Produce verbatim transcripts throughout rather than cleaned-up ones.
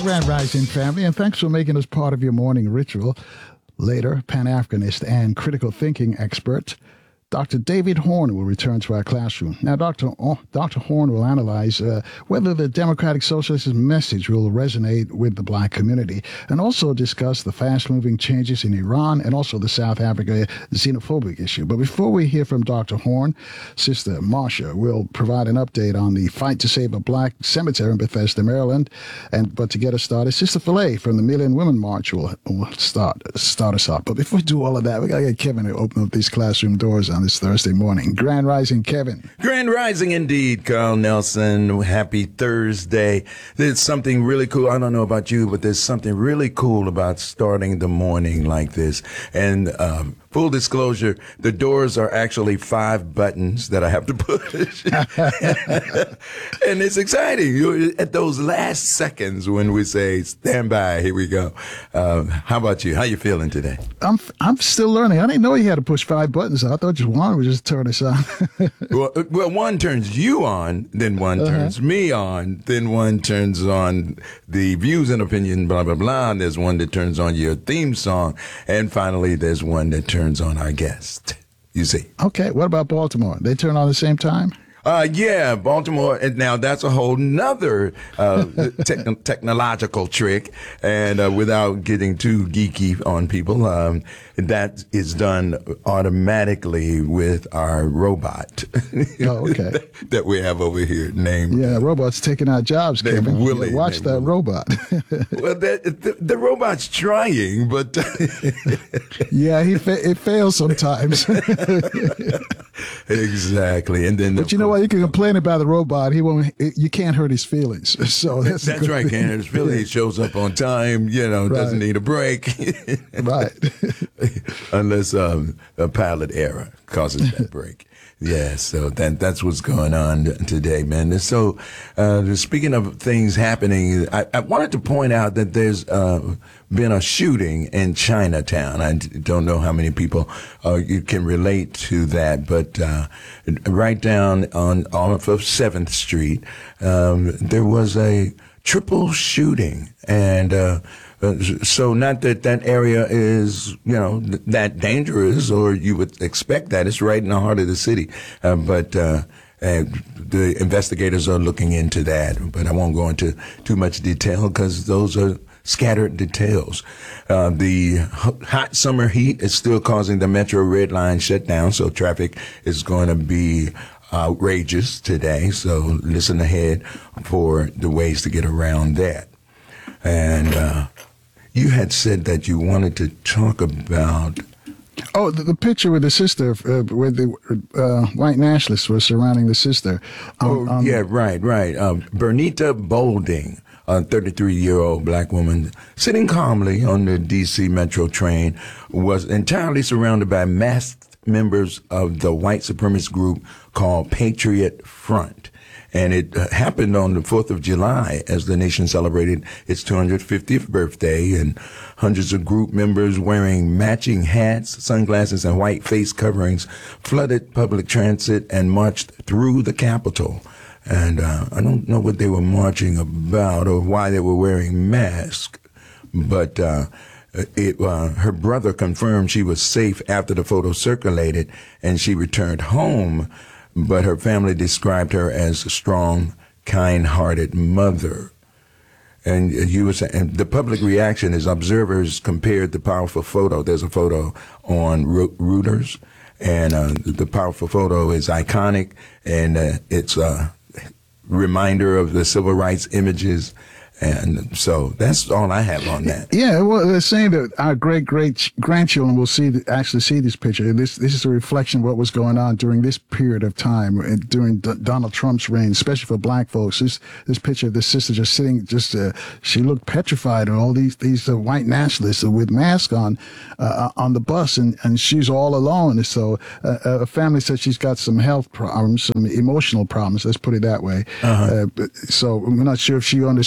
Grand Rising family, and thanks for making us part of your morning ritual. Later, Pan-Africanist and critical thinking expert Doctor David Horn will return to our classroom. Now, Doctor O- Doctor Horn will analyze uh, whether the Democratic Socialist message will resonate with the black community, and also discuss the fast-moving changes in Iran and also the South Africa xenophobic issue. But before we hear from Doctor Horn, Sister Marsha will provide an update on the fight to save a black cemetery in Bethesda, Maryland. And but to get us started, Sister Filet from the Million Women March will, will start start us off. But before we do all of that, we gotta get Kevin to open up these classroom doors on this Thursday morning. Grand Rising, Kevin. Grand Rising indeed, Carl Nelson. Happy Thursday. There's something really cool. I don't know about you, but there's something really cool about starting the morning like this. And um, full disclosure, the doors are actually five buttons that I have to push. And it's exciting. You're at those last seconds when we say, stand by, here we go. Uh, how about you? How you feeling today? I'm I'm still learning. I didn't know you had to push five buttons. I thought just one would just turn us on. well, well, one turns you on, then one uh-huh. turns me on, then one turns on the views and opinion, blah, blah, blah. And there's one that turns on your theme song. And finally, there's one that turns on our guest, you see. Okay, what about Baltimore? They turn on at the same time? Uh, yeah, Baltimore. And now that's a whole nother uh, te- technological trick. And uh, without getting too geeky on people, um, that is done automatically with our robot. Oh, okay. that, that we have over here named. Yeah, robot's taking our jobs, Kevin. Willie, yeah, watch that Willie. robot. Well, that, the, the robot's trying, but. yeah, he fa- it fails sometimes. Exactly. And then. But you know what? You can complain about the robot. He won't. You can't hurt his feelings. So that's, that's right. Can't hurt his feelings. He shows up on time. You know, right. Doesn't need a break. Right. Unless um, a pilot error causes that break. Yeah, so that that's what's going on today, man. And so, uh, speaking of things happening, I, I wanted to point out that there's uh, been a shooting in Chinatown. I don't know how many people uh, you can relate to that, but uh, right down on off of seventh Street, um, there was a triple shooting, and uh, uh, so not that that area is, you know, th- that dangerous, or you would expect that. It's right in the heart of the city, uh, but uh, uh, the investigators are looking into that. But I won't go into too much detail because those are scattered details. Uh, the hot summer heat is still causing the Metro Red Line shutdown, so traffic is going to be outrageous today. So listen ahead for the ways to get around that. And uh, you had said that you wanted to talk about. Oh, the, the picture with the sister, uh, where the uh, white nationalists were surrounding the sister. Um, oh, um, yeah, right, right. Um, Bernita Bolding, a thirty-three-year-old black woman sitting calmly on the D C Metro train, was entirely surrounded by masked members of the white supremacist group called Patriot Front. And it uh, happened on the fourth of July as the nation celebrated its two hundred fiftieth birthday, and hundreds of group members wearing matching hats, sunglasses, and white face coverings flooded public transit and marched through the Capitol. And uh, I don't know what they were marching about or why they were wearing masks, but uh, it, uh, her brother confirmed she was safe after the photo circulated and she returned home. But her family described her as a strong, kind-hearted mother. And you were saying, and the public reaction is observers compared the powerful photo. There's a photo on Reuters, and uh, the powerful photo is iconic, and uh, it's a reminder of the civil rights images. And so that's all I have on that. Yeah, well, they're saying that our great great grandchildren will see the, actually see this picture. This this is a reflection of what was going on during this period of time, during D- Donald Trump's reign, especially for black folks. This this picture of the sister just sitting, just uh, she looked petrified, and all these these uh, white nationalists with masks on uh, on the bus, and, and she's all alone. And so uh, a family said she's got some health problems, some emotional problems. Let's put it that way. Uh-huh. Uh, so we're not sure if she understood what was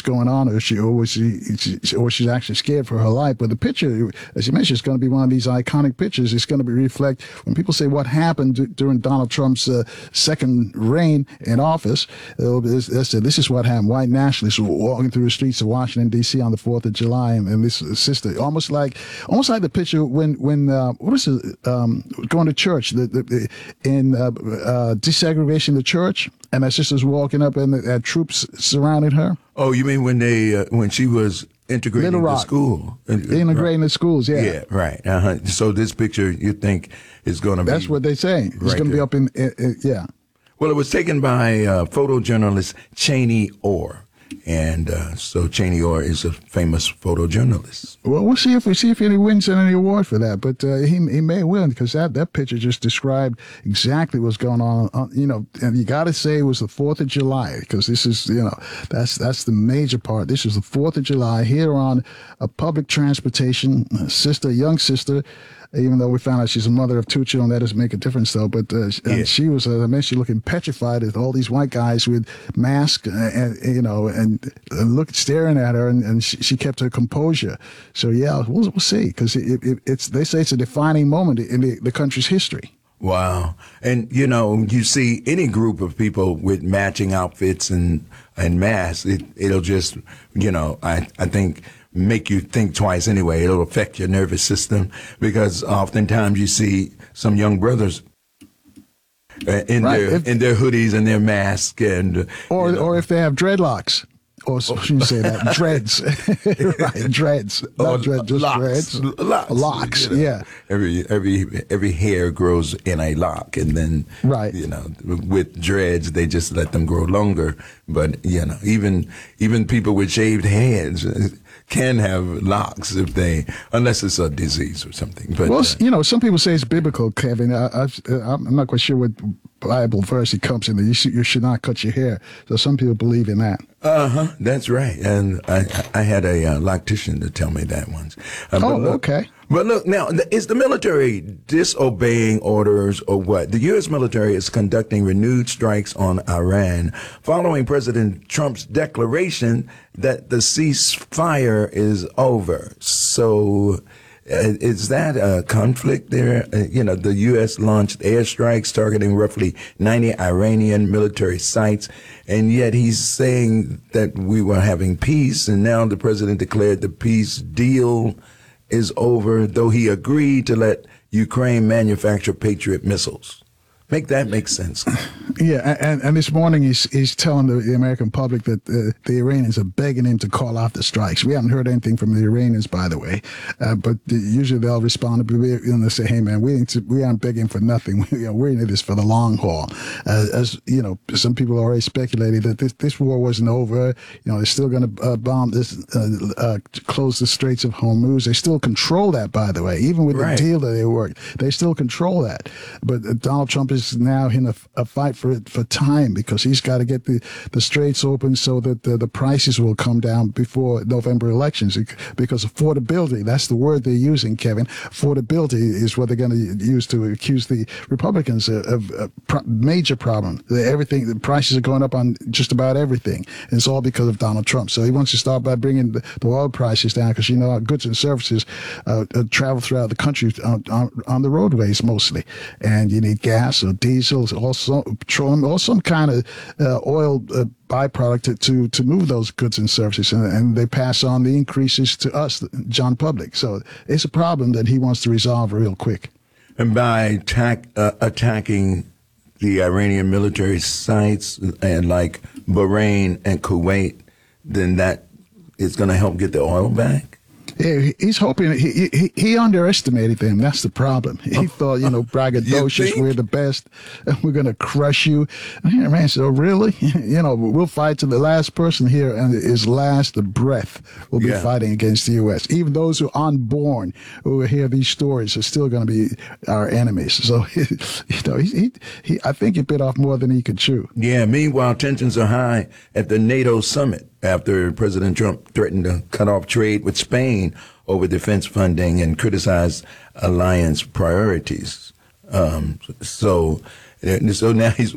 going on, or she, or was she, she, or she's actually scared for her life. But the picture, as you mentioned, is going to be one of these iconic pictures. It's going to be reflect when people say what happened d- during Donald Trump's uh, second reign in office. Uh, this, this is what happened. White nationalists were walking through the streets of Washington D C on the Fourth of July, and, and this sister, almost like, almost like the picture when when uh, what was it? Um, going to church, the, the, the in uh, uh, desegregation of the church, and that sister's walking up, and the uh, troops surrounded her. Oh, you mean when they uh, when she was integrating Little the Rock. school? Integrating the schools, yeah. Yeah, right. Uh-huh. So this picture, you think, is going to be... That's what they say. It's right going to be there. up in, in, in, yeah. Well, it was taken by uh, photojournalist Cheney Orr. And uh, so Cheney Orr is a famous photojournalist. Well, we'll see if we see if he wins any award for that, but uh, he he may win because that, that picture just described exactly what's going on. Uh, you know, and you got to say it was the Fourth of July because this is you know that's that's the major part. This is the Fourth of July here on a public transportation. A sister, young sister. Even though we found out she's a mother of two children, that doesn't make a difference, though. But uh, Yeah. and she was, uh, I mean, she looking petrified at all these white guys with masks, and, and you know, and, and look staring at her, and, and she, she kept her composure. So yeah, we'll, we'll see, because it, it, it's they say it's a defining moment in the, the country's history. Wow. And, you know, you see any group of people with matching outfits and, and masks, it, it'll just, you know, I, I think make you think twice anyway. It'll affect your nervous system because oftentimes you see some young brothers uh, in Right. their If- in their hoodies and their masks and Or you know, or if they have dreadlocks. Or so shouldn't you say that? Dreads. Right, dreads. Not oh, dread, just locks, dreads. locks, Locks, you know. yeah. Every every every hair grows in a lock, and then Right. you know, with dreads they just let them grow longer. But you know, even even people with shaved heads can have locks if they, unless it's a disease or something. But Well, uh, you know, some people say it's biblical, Kevin. I, I've, I'm not quite sure what Bible verse it comes in. That you should, you should not cut your hair. So some people believe in that. uh huh, that's right. And I I had a uh, loctician to tell me that once. Uh, but Oh, look- okay. But look, now, th- is the military disobeying orders or what? The U S military is conducting renewed strikes on Iran following President Trump's declaration that the ceasefire is over. So uh, is that a conflict there? Uh, you know, the U S launched airstrikes targeting roughly ninety Iranian military sites, and yet he's saying that we were having peace, and now the president declared the peace deal is over, though he agreed to let Ukraine manufacture Patriot missiles. Make that make sense. Yeah, and, and this morning he's he's telling the, the American public that uh, the Iranians are begging him to call off the strikes. We haven't heard anything from the Iranians, by the way, uh, but the, usually they'll respond to you know, they say, "Hey, man, we ain't to, we aren't begging for nothing. We, you know, we're in this for the long haul." Uh, as you know, some people already speculated that this this war wasn't over. You know, they're still going to uh, bomb this, uh, uh, close the Straits of Hormuz. They still control that, by the way, even with Right. the deal that they worked. They still control that. But uh, Donald Trump is now in a, a fight for for time because he's got to get the, the straits open so that the, the prices will come down before November elections. Because affordability, that's the word they're using, Kevin. Affordability is what they're going to use to accuse the Republicans of, of a pro- major problem. The, everything, the prices are going up on just about everything. And it's all because of Donald Trump. So he wants to start by bringing the, the oil prices down because, you know, our goods and services uh, uh, travel throughout the country on, on, on the roadways mostly. And you need gas or diesel, also petroleum, or some kind of uh, oil uh, byproduct to, to to move those goods and services, and, and they pass on the increases to us, the John Public. So it's a problem that he wants to resolve real quick. And by attack, uh, attacking the Iranian military sites and like Bahrain and Kuwait, then that is going to help get the oil back? Yeah, he's hoping he, he he underestimated them. That's the problem. He thought, you know, braggadocious, think? we're the best, and we're gonna crush you. And here, man, so really, you know, we'll fight to the last person here, and his last breath will be Yeah. fighting against the U S. Even those who are unborn who hear these stories are still going to be our enemies. So, you know, he, he he I think he bit off more than he could chew. Yeah, meanwhile, tensions are high at the NATO summit after President Trump threatened to cut off trade with Spain over defense funding and criticized alliance priorities. Um, so, so now he's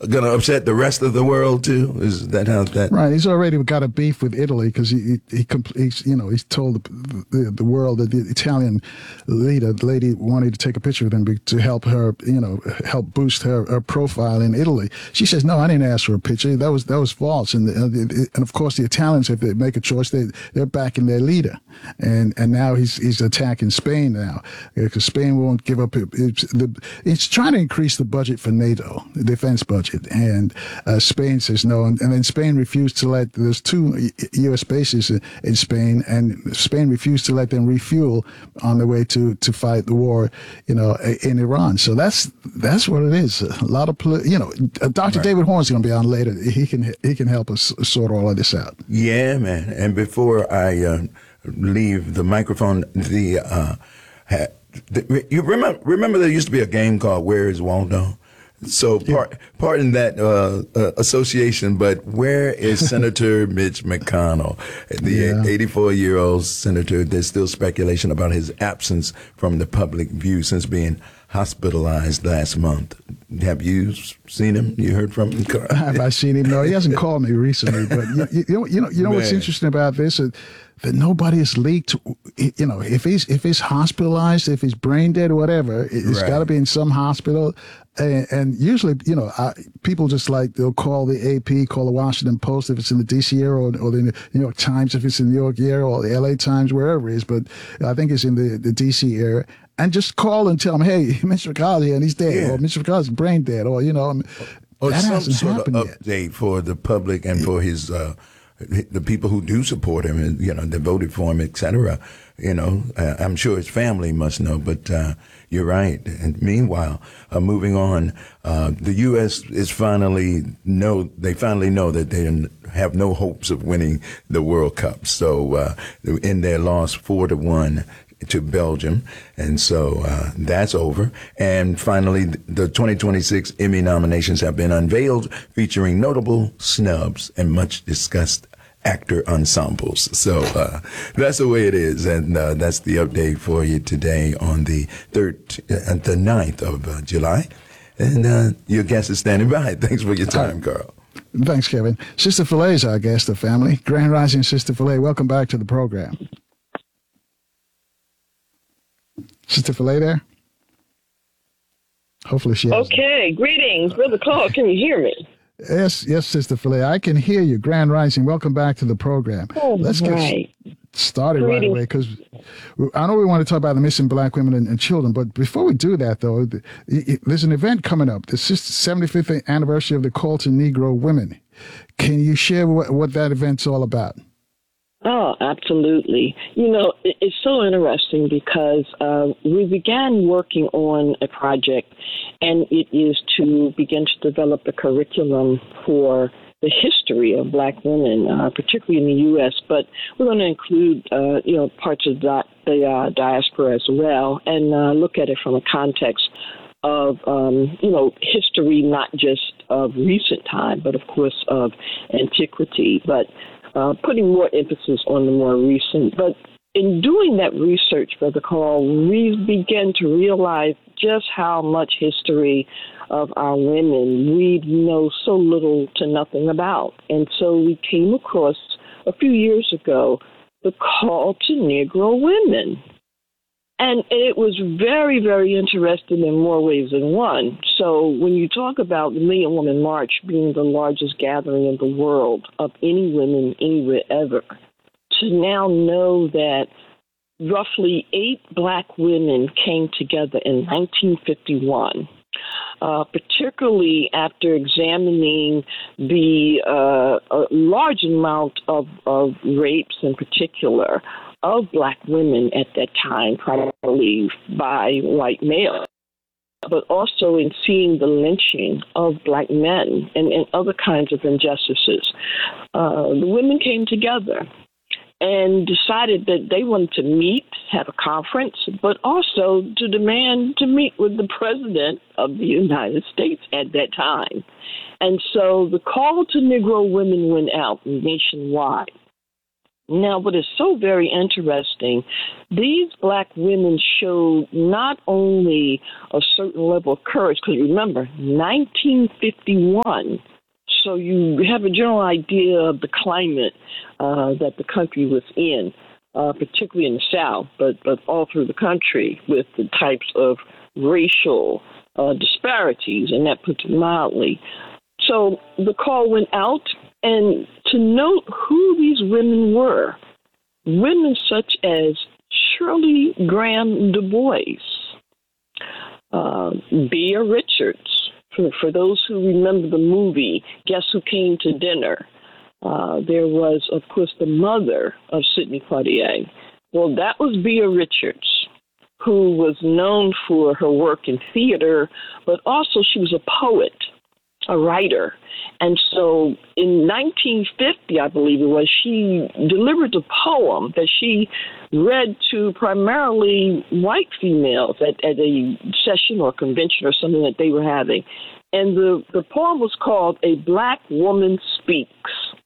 going to upset the rest of the world too? Is that how that? Right. He's already got a beef with Italy because he, he, he compl- he's, you know, he's told the, the, the world that the Italian leader, the lady wanted to take a picture with him to help her, you know, help boost her, her profile in Italy. She says, no, I didn't ask for a picture. That was that was false. And the, and of course the Italians, if they make a choice, they they're backing their leader. And and now he's he's attacking Spain now because Spain won't give up. It's, the, it's trying to increase the budget for NATO, the defense budget, and uh, Spain says no. And, and then Spain refused to let. There's two U S bases in Spain, and Spain refused to let them refuel on the way to, to fight the war, you know, in Iran. So that's that's what it is. A lot of you know, Doctor Right. David Horn's going to be on later. He can he can help us sort all of this out. Yeah, man. And before I uh, leave the microphone, the, uh, ha, the you remember remember there used to be a game called Where Is Waldo? So part, pardon that uh, uh, association, but where is Senator Mitch McConnell, the eighty-four-year-old senator? There's still speculation about his absence from the public view since being hospitalized last month. Have you seen him? You heard from him? Have I seen him? No, he hasn't called me recently. But you, you know, you know, you know what's interesting about this is that nobody has leaked. You know, if he's if he's hospitalized, if he's brain dead or whatever, it's right. got to be in some hospital. And, and usually, you know, I, people just like they'll call the A P, call the Washington Post if it's in the D C area, or, or the New York Times if it's in the New York area, or the L A Times, wherever it is. But I think it's in the, the D C area. And just call and tell them, hey, Mister McConnell's here and he's dead, yeah. or Mister McConnell's brain dead, or, you know, or that some hasn't sort happened of yet. Update for the public and for his uh, the people who do support him, and you know, they voted for him, et cetera. You know, uh, I'm sure his family must know, but uh, you're right. And meanwhile, uh, moving on, uh, the U S is finally know they finally know that they have no hopes of winning the World Cup. So uh, in their loss four to one to Belgium, and so uh, that's over. And finally, the twenty twenty-six Emmy nominations have been unveiled, featuring notable snubs and much discussed actor ensembles. So uh, that's the way it is, and uh, that's the update for you today on the third, uh, the ninth of uh, July. And uh, your guest is standing by. Thanks for your time, Carl. Thanks, Kevin. Sister Filet is our guest, the family. Grand Rising Sister Filet, welcome back to the program. Sister Filet there? Hopefully she has. Okay, greetings. Brother Clark, can you hear me? Yes, yes, Sister Filet. I can hear you. Grand Rising, welcome back to the program. Oh, Let's get right. started Greetings. right away, because I know we want to talk about the missing black women and, and children, but before we do that, though, the, it, there's an event coming up, the seventy-fifth anniversary of the Call to Negro Women. Can you share what, what that event's all about? Oh, absolutely. You know, it, it's so interesting because uh, we began working on a project, and it is to begin to develop a curriculum for the history of black women, uh, particularly in the U S, but we're going to include, uh, you know, parts of the, the uh, diaspora as well, and uh, look at it from a context of, um, you know, history, not just of recent time, but of course of antiquity, but uh, putting more emphasis on the more recent. But in doing that research, Brother Carl, we began to realize just how much history of our women we know so little to nothing about. And so we came across a few years ago the Call to Negro Women. And it was very, very interesting in more ways than one. So when you talk about the Million Woman March being the largest gathering in the world of any women anywhere ever, to now know that roughly eight black women came together in nineteen fifty-one, uh, particularly after examining the uh, a large amount of, of rapes in particular of black women at that time, primarily by white males, but also in seeing the lynching of black men and, and other kinds of injustices. Uh, the women came together and decided that they wanted to meet, have a conference, but also to demand to meet with the President of the United States at that time. And so the Call to Negro Women went out nationwide. Now, what is so very interesting, these black women showed not only a certain level of courage, because remember, nineteen fifty-one, so you have a general idea of the climate uh, that the country was in, uh, particularly in the South, but, but all through the country with the types of racial uh, disparities, and that puts it mildly. So the call went out, and to note who these women were, women such as Shirley Graham Du Bois, uh, Bea Richards, for, for those who remember the movie, Guess Who Came to Dinner? Uh, there was, of course, the mother of Sidney Poitier. Well, that was Bea Richards, who was known for her work in theater, but also she was a poet, a writer. And so in nineteen fifty, I believe it was, she delivered a poem that she read to primarily white females at, at a session or convention or something that they were having. And the, the poem was called A Black Woman Speaks.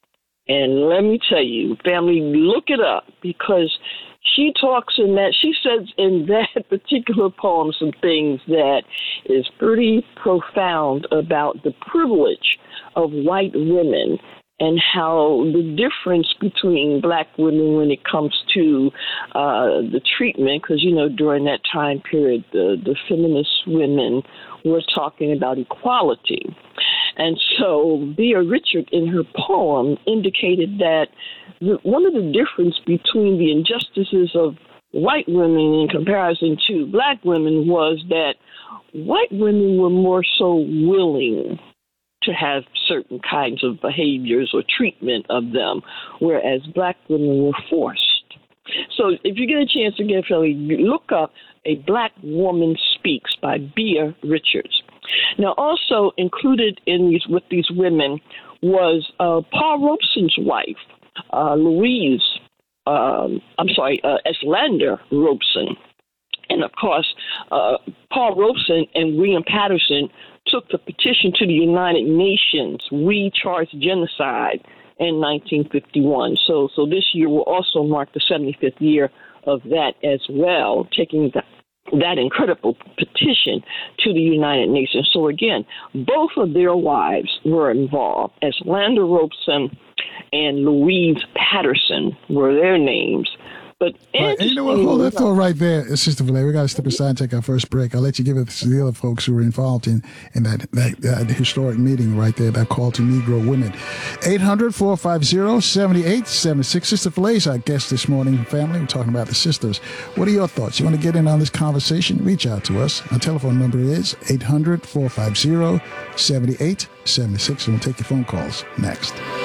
And let me tell you, family, look it up, because she talks in that, she says in that particular poem some things that is pretty profound about the privilege of white women and how the difference between black women when it comes to uh, the treatment, because, you know, during that time period, the, the feminist women were talking about equality. And so Bea Richard in her poem indicated that the, one of the difference between the injustices of white women in comparison to black women was that white women were more so willing to have certain kinds of behaviors or treatment of them, whereas black women were forced. So if you get a chance again, Philly, look up A Black Woman Speaks by Bea Richards. Now, also included in these with these women was uh, Paul Robeson's wife, uh, Louise, um, I'm sorry, uh, Eslander Robeson. And, of course, uh, Paul Robeson and William Patterson took the petition to the United Nations, We Charge Genocide, in nineteen fifty-one. So, so this year will also mark the seventy-fifth year of that as well, taking the that incredible petition to the United Nations. So again, both of their wives were involved. Eslander Robeson and Louise Patterson were their names. But right, and you know what? Hold that thought right there, Sister Valerie. We got to step aside and take our first break. I'll let you give it to the other folks who were involved in, in that, that, that historic meeting right there, that call to Negro women. eight hundred, four five zero, seven eight seven six. Sister Valeria's our guest this morning, family. We're talking about the sisters. What are your thoughts? You want to get in on this conversation? Reach out to us. Our telephone number is eight hundred, four five zero, seven eight seven six. And we'll take your phone calls next.